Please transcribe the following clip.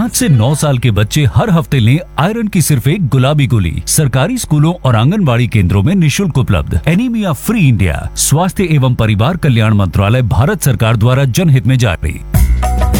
5 से 9 साल के बच्चे हर हफ्ते लें आयरन की सिर्फ एक गुलाबी गोली। सरकारी स्कूलों और आंगनबाड़ी केंद्रों में निःशुल्क उपलब्ध। एनीमिया फ्री इंडिया, स्वास्थ्य एवं परिवार कल्याण मंत्रालय, भारत सरकार द्वारा जनहित में जारी।